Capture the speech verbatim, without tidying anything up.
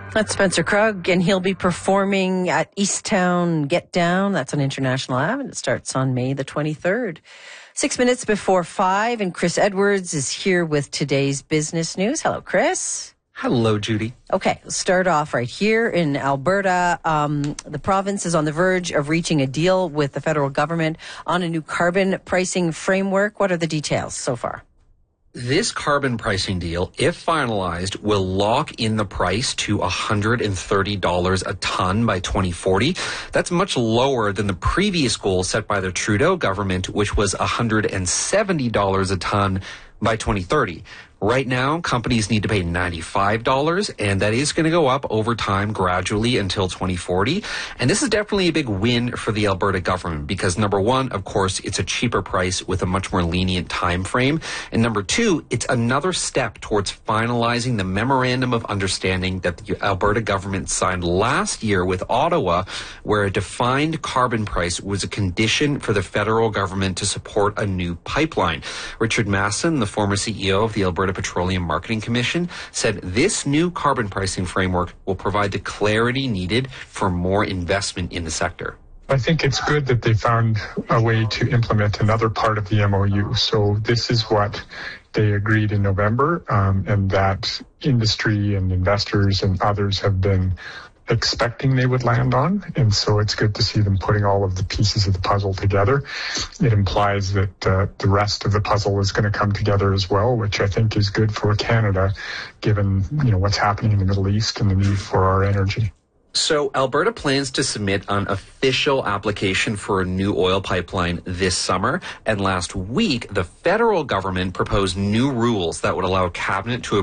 That's Spencer Krug, and he'll be performing at Easttown Get Down. That's on International Avenue. It starts on May the twenty-third. Six minutes before five, and Chris Edwards is here with today's business news. Hello, Chris. Hello, Judy. Okay, let's start off right here in Alberta. Um, the province is on the verge of reaching a deal with the federal government on a new carbon pricing framework. What are the details so far? This carbon pricing deal, if finalized, will lock in the price to one hundred thirty dollars a ton by twenty forty. That's much lower than the previous goal set by the Trudeau government, which was one hundred seventy dollars a ton by twenty thirty. Right now, companies need to pay ninety-five dollars, and that is going to go up over time gradually until twenty forty. And this is definitely a big win for the Alberta government because, number one, of course, it's a cheaper price with a much more lenient time frame. And number two, it's another step towards finalizing the memorandum of understanding that the Alberta government signed last year with Ottawa, where a defined carbon price was a condition for the federal government to support a new pipeline. Richard Masson, the former C E O of the Alberta Petroleum Marketing Commission, said this new carbon pricing framework will provide the clarity needed for more investment in the sector. I think it's good that they found a way to implement another part of the M O U. So this is what they agreed in November, um, and that industry and investors and others have been expecting they would land on. And so it's good to see them putting all of the pieces of the puzzle together. It implies that uh, the rest of the puzzle is going to come together as well, which I think is good for Canada, given, you know, what's happening in the Middle East and the need for our energy. So Alberta plans to submit an official application for a new oil pipeline this summer. And last week, the federal government proposed new rules that would allow cabinet to